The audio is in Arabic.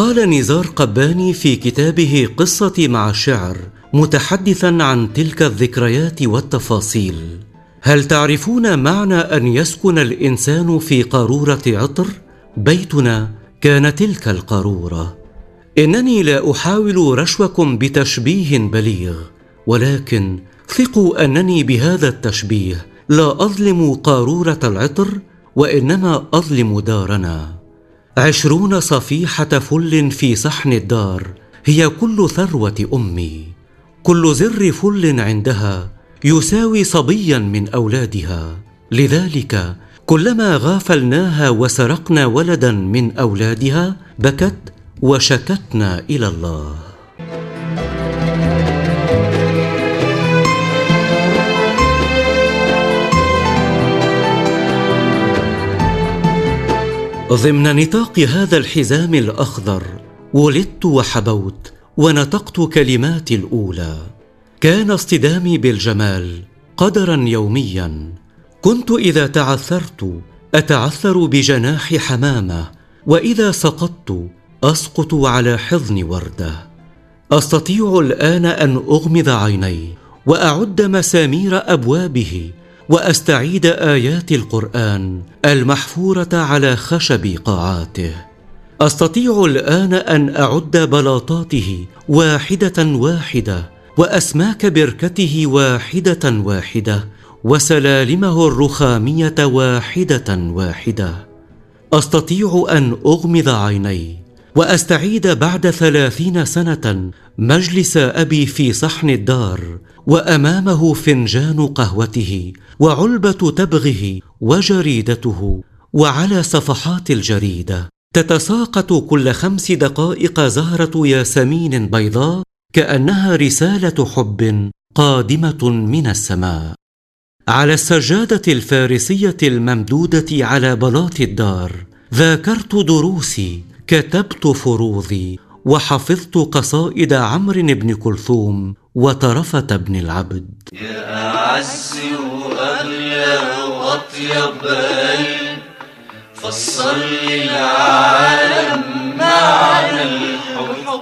قال نزار قباني في كتابه قصتي مع الشعر متحدثا عن تلك الذكريات والتفاصيل: هل تعرفون معنى أن يسكن الإنسان في قارورة عطر؟ بيتنا كان تلك القارورة. إنني لا أحاول رشوكم بتشبيه بليغ، ولكن ثقوا أنني بهذا التشبيه لا أظلم قارورة العطر، وإنما أظلم دارنا. 20 صفيحة فل في صحن الدار هي كل ثروة أمي، كل زر فل عندها يساوي صبيا من أولادها، لذلك كلما غافلناها وسرقنا ولدا من أولادها بكت وشكتنا إلى الله. ضمن نطاق هذا الحزام الأخضر ولدت وحبوت ونطقت كلماتي الأولى. كان اصطدامي بالجمال قدرا يوميا. كنت إذا تعثرت أتعثر بجناح حمامة، وإذا سقطت أسقط على حضن وردة. أستطيع الآن أن أغمض عيني وأعد مسامير أبوابه وأستعيد آيات القرآن المحفورة على خشب قاعاته. أستطيع الآن أن أعد بلاطاته واحدة واحدة، وأسماك بركته واحدة واحدة، وسلالمه الرخامية واحدة واحدة. أستطيع أن أغمض عيني وأستعيد بعد 30 سنة مجلس أبي في صحن الدار، وأمامه فنجان قهوته وعلبة تبغه وجريدته، وعلى صفحات الجريدة تتساقط كل 5 دقائق زهرة ياسمين بيضاء كأنها رسالة حب قادمة من السماء. على السجادة الفارسية الممدودة على بلاط الدار ذاكرت دروسي، كتبت فروضي، وحفظت قصائد عمرو بن كلثوم وطرفة بن العبد. يا أعز وأغلى وأطيب قلب فصل للعالم معنى